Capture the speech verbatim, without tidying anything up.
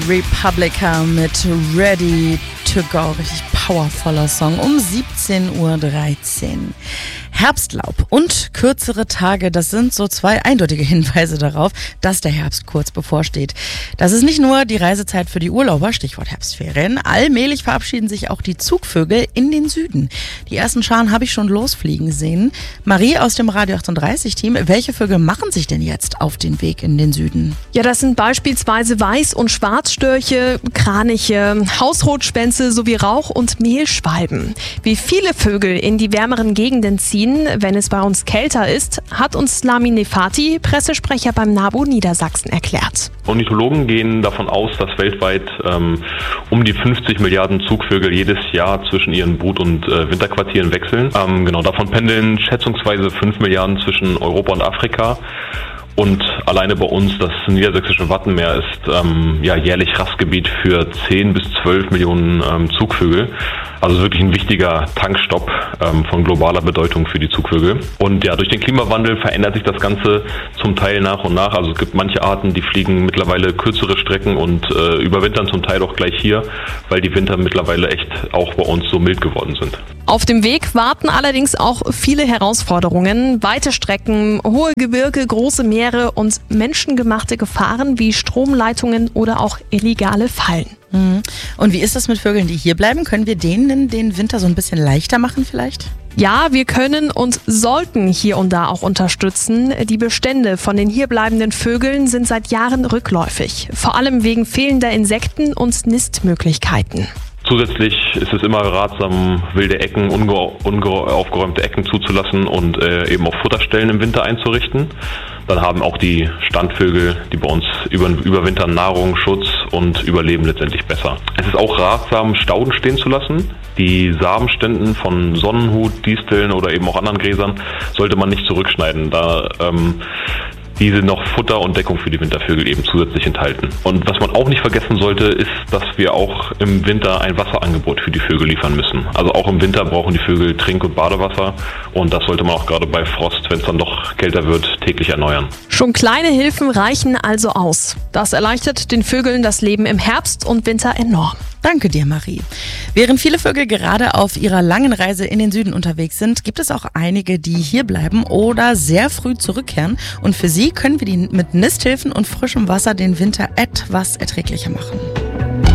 Republica mit Ready to Go. Richtig powervoller Song um siebzehn Uhr dreizehn. Herbstlaub und kürzere Tage, das sind so zwei eindeutige Hinweise darauf, dass der Herbst kurz bevorsteht. Das ist nicht nur die Reisezeit für die Urlauber, Stichwort Herbstferien. Allmählich verabschieden sich auch die Zugvögel in den Süden. Die ersten Scharen habe ich schon losfliegen sehen. Marie aus dem Radio achtunddreißig-Team, welche Vögel machen sich denn jetzt auf den Weg in den Süden? Ja, das sind beispielsweise Weiß- und Schwarzstörche, Kraniche, Hausrotschwänze sowie Rauch- und Mehlschwalben. Wie viele Vögel in die wärmeren Gegenden ziehen, wenn es bei uns kälter ist, hat uns Lamin Nefati, Pressesprecher beim NABU Niedersachsen, erklärt. Ornithologen gehen davon aus, dass weltweit ähm, um die fünfzig Milliarden Zugvögel jedes Jahr zwischen ihren Brut- und äh, Winterquartieren wechseln. Ähm, genau, davon pendeln schätzungsweise fünf Milliarden zwischen Europa und Afrika. Und alleine bei uns, das niedersächsische Wattenmeer, ist ähm, ja jährlich Rastgebiet für zehn bis zwölf Millionen ähm, Zugvögel. Also wirklich ein wichtiger Tankstopp ähm, von globaler Bedeutung für die Zugvögel. Und ja, durch den Klimawandel verändert sich das Ganze zum Teil nach und nach. Also es gibt manche Arten, die fliegen mittlerweile kürzere Strecken und äh, überwintern zum Teil auch gleich hier, weil die Winter mittlerweile echt auch bei uns so mild geworden sind. Auf dem Weg warten allerdings auch viele Herausforderungen. Weite Strecken, hohe Gebirge, große Meere und menschengemachte Gefahren wie Stromleitungen oder auch illegale Fallen. Und wie ist das mit Vögeln, die hier bleiben? Können wir denen den Winter so ein bisschen leichter machen vielleicht? Ja, wir können und sollten hier und da auch unterstützen. Die Bestände von den hierbleibenden Vögeln sind seit Jahren rückläufig. Vor allem wegen fehlender Insekten und Nistmöglichkeiten. Zusätzlich ist es immer ratsam, wilde Ecken, unge- unaufgeräumte Ecken zuzulassen und äh, eben auch Futterstellen im Winter einzurichten. Dann haben auch die Standvögel, die bei uns über, überwintern, Nahrung, Schutz und überleben letztendlich besser. Es ist auch ratsam, Stauden stehen zu lassen. Die Samenständen von Sonnenhut, Disteln oder eben auch anderen Gräsern sollte man nicht zurückschneiden, da ähm, diese noch Futter und Deckung für die Wintervögel eben zusätzlich enthalten. Und was man auch nicht vergessen sollte, ist, dass wir auch im Winter ein Wasserangebot für die Vögel liefern müssen. Also auch im Winter brauchen die Vögel Trink- und Badewasser und das sollte man auch gerade bei Frost, wenn es dann doch kälter wird, täglich erneuern. Schon kleine Hilfen reichen also aus. Das erleichtert den Vögeln das Leben im Herbst und Winter enorm. Danke dir, Marie. Während viele Vögel gerade auf ihrer langen Reise in den Süden unterwegs sind, gibt es auch einige, die hier bleiben oder sehr früh zurückkehren. Und für sie können wir die mit Nisthilfen und frischem Wasser den Winter etwas erträglicher machen.